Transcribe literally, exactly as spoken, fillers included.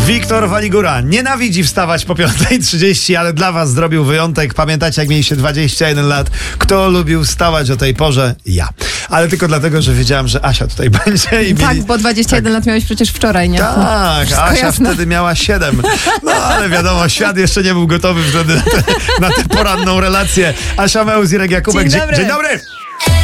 Wiktor Waligura nienawidzi wstawać po piątej trzydzieści, ale dla was zrobił wyjątek. Pamiętacie, jak mieliście dwadzieścia jeden lat? Kto lubił wstawać o tej porze? Ja. Ale tylko dlatego, że wiedziałam, że Asia tutaj będzie. I tak, mieli... bo dwadzieścia jeden tak. lat miałeś przecież wczoraj, nie? Tak, Wszystko Asia jasne. wtedy miała siedem. No ale wiadomo, świat jeszcze nie był gotowy wtedy na tę na te poranną relację. Asia Mełz, Irek Jakubek. Dzień dobry. Dzień dobry.